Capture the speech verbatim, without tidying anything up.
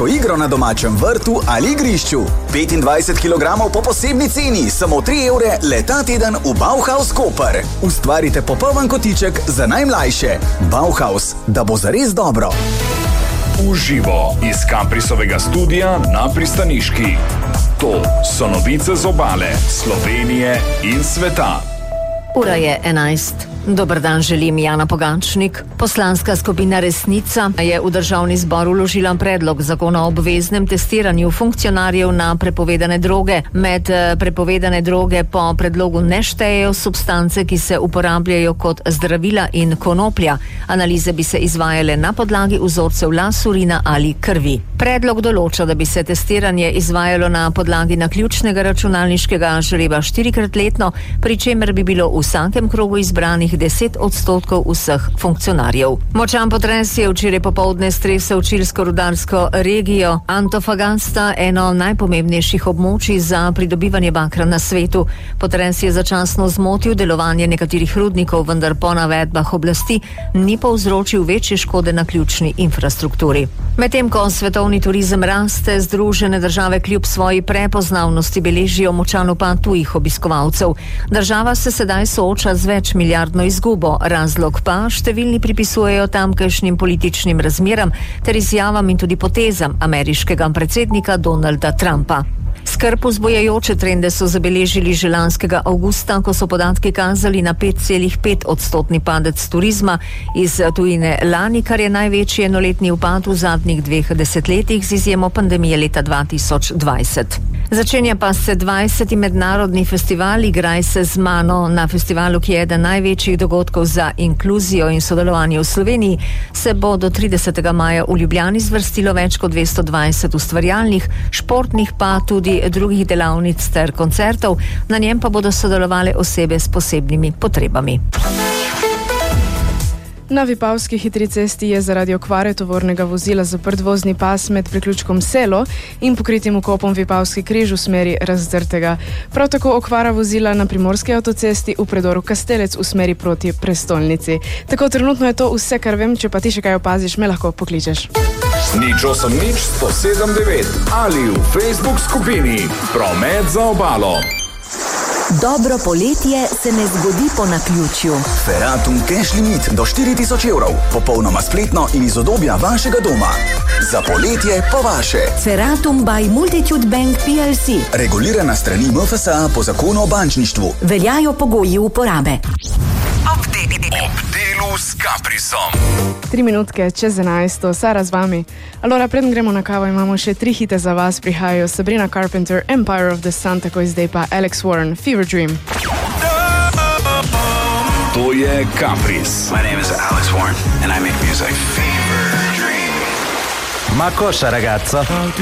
veliko igro na domačem vrtu ali igrišču. petindvajset kilogramov po posebni ceni, samo tri evre le ta teden v Bauhaus Koper. Ustvarite popoln kotiček za najmlajše. Bauhaus, da bo zares dobro. Uživo iz Caprisovega studia na Pristaniški. To so novice z obale, Slovenije in sveta. Ura je enajst. Dober dan želim, Jana Pogačnik. Poslanska skupina Resnica je v Državni zbor vložila predlog zakona o obveznem testiranju funkcionarjev na prepovedane droge. Med prepovedane droge po predlogu ne štejejo substance, ki se uporabljajo kot zdravila in konoplja. Analize bi se izvajale na podlagi vzorcev las, urina ali krvi. Predlog določa, da bi se testiranje izvajalo na podlagi naključnega računalniškega žreba štirikrat letno, pri čemer bi bilo v vsakem krogu izbranih deset odstotkov vseh funkcionarjev. Močan potres je včeraj popoldne stresel čilsko-rudarsko regijo Antofagasta, eno najpomembnejših območij za pridobivanje bakra na svetu. Potres je začasno zmotil delovanje nekaterih rudnikov, vendar po navedbah oblasti ni povzročil večje škode na ključni infrastrukturi. Medtem ko svetovni turizem raste, Združene države kljub svoji prepoznavnosti beležijo močan upad tujih obiskovalcev. Država se sedaj sooča z več milijardno izgubo, razlog pa številni pripisujejo tamkajšnjim političnim razmeram ter izjavam in tudi potezam ameriškega predsednika Donalda Trumpa. Skrb vzbujajoče trende so zabeležili že lanskega avgusta, ko so podatki kazali na pet celih pet odstotni padec turizma iz tujine lani, kar je največji enoletni upad v zadnjih dveh desetletjih z izjemo pandemije leta dva tisoč dvajset. Začenja pa se dvajseti mednarodni festival Igraj se z mano. Na festivalu, ki je eden največjih dogodkov za inkluzijo in sodelovanje v Sloveniji, se bo do tridesetega maja v Ljubljani zvrstilo več kot dvesto dvajset ustvarjalnih, športnih pa tudi drugih delavnic ter koncertov, na njem pa bodo sodelovale osebe s posebnimi potrebami. Na Vipavski hitri cesti je zaradi okvare tovornega vozila zaprt vozni pas med priključkom Selo in pokritim vkopom Vipavski križ v smeri Razdrtega. Prav tako okvara vozila na Primorski avtocesti v predoru Kastelec v smeri proti prestolnici. Tako trenutno je to vse, kar vem, če pa ti še kaj opaziš, me lahko pokličeš. Nič osem nič sto sedem devet ali v Facebook skupini Promet za obalo. Dobro poletje se ne zgodi po naključju. Feratum cash limit do štiri tisoč evrov. Popolnoma spletno in iz udobja vašega doma. Za poletje po vaše. Feratum by Multitude Bank P L C. Regulirana strani M F S A po zakonu o bančništvu. Veljajo pogoji uporabe. Ob delu s Caprisom. Tri minutke čez enajsto, Sara z vami. Alora, preden gremo na kavo, imamo še tri hite za vas. Prihajajo Sabrina Carpenter, Empire of the Sun, tako zdaj pa Alex Warren, Fever Dream. To je Capris. My name is Alex Warren and I make music. Fever Dream. Ma cosa, ragazza?